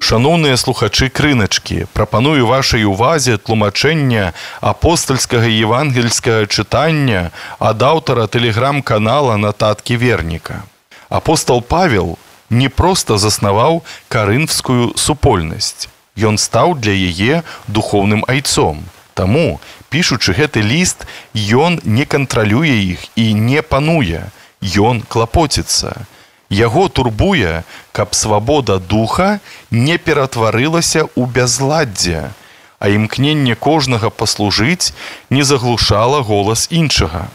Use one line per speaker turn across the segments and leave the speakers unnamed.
Шаноўныя слухачы крыначкі, прапаную вашай увазе тлумачэнне апостальскага евангельскага чытання ад аўтара тэлеграм-канала «Нататкі верніка». Апостал Павел не проста заснаваў карынфскую супольнасць. Ён стаў для яе духоўным айцом. Таму, пішучы гэты ліст, ён не кантралюе іх і не пануе. Ён клапоціцца. Яго турбуе, каб свабода духа не ператварылася ў бязладдзе, а імкненне кожнага паслужыць не заглушала голас іншага.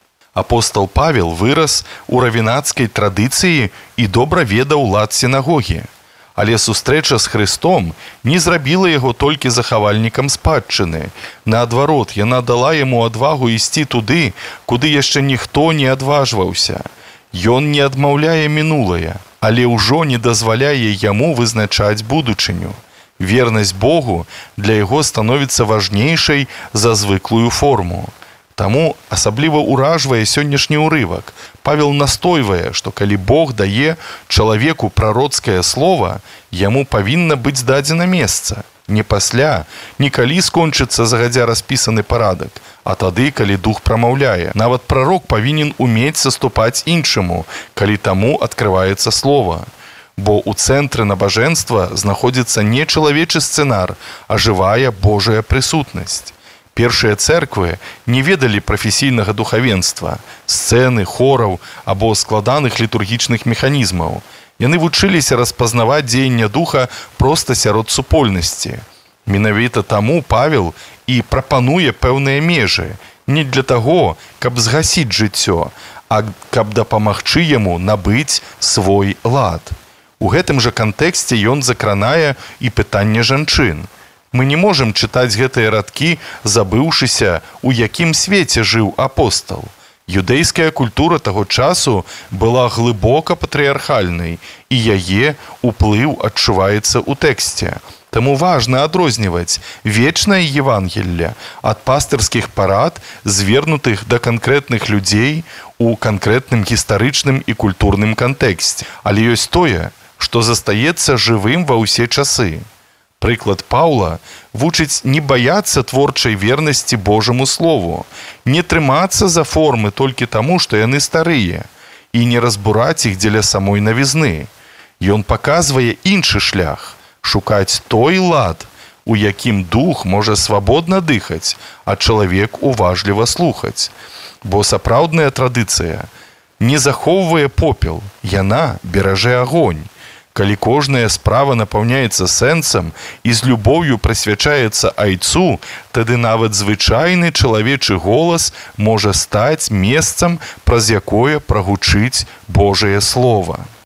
Апостал Павел вырас у равінацкай традыцыі і добра ведаў лад сінагогі. Але сустрэча з Хрыстом не зрабіла яго толькі захавальнікам спадчыны. Наадварот, яна дала яму адвагу ісці туды, куды яшчэ ніхто не адважваўся. Ён не адмаўляе мінулае, але ўжо не дазваляе яму вызначаць будучыню. Вернасць Богу для яго становіцца важнейшай за звыклую форму. Таму асабліва ўражвае сённяшні ўрывак. Павел настойвае, што калі Бог дае чалавеку прароцкае слова, яму павінна быць дадзена месца. Не пасля, не калі скончыцца загадзя распісаны парадак, а тады, калі дух прамаўляе. Нават прарок павінен умець саступаць іншаму, калі таму адкрываецца слова. Бо ў цэнтры набажэнства знаходзіцца не чалавечы сцэнар, а жывая Божая прысутнасць. Першыя цэрквы не ведалі прафесійнага духавенства, сцэны, хораў або складаных літургічных механізмаў. Яны вучыліся распазнаваць дзеянне духа проста сярод супольнасці. Менавіта таму Павел і прапануе пэўныя межы, не для таго, каб згасіць жыццё, а каб дапамагчы яму набыць свой лад. У гэтым жа кантэксце ён закранае і пытанне жанчын. Мы не можам чытаць гэтыя радкі, забыўшыся, у якім свеце жыў апостал. Юдэйская культура таго часу была глыбока патрыархальнай, і яе ўплыў адчуваецца ў тэксце. Таму важна адрозніваць вечнае Евангелле ад пастырскіх парад, звернутых да канкрэтных людзей у канкрэтным гістарычным і культурным кантэксце. Але ёсць тое, што застаецца жывым ва ўсе часы. Прыклад Паўла вучыць не баяцца творчай вернасці Божаму Слову, не трымацца за формы толькі таму, што яны старыя, і не разбураць іх дзеля самой навізны. Ён паказвае іншы шлях – шукаць той лад, у якім дух можа свабодна дыхаць, а чалавек уважліва слухаць. Бо сапраўдная традыцыя не захоўвае попел, яна беражэ агонь. Калі кожная справа напаўняецца сэнсам і з любоўю прысвячаецца айцу, тады нават звычайны чалавечы голас можа стаць месцам, праз якое прагучыць Божае Слова.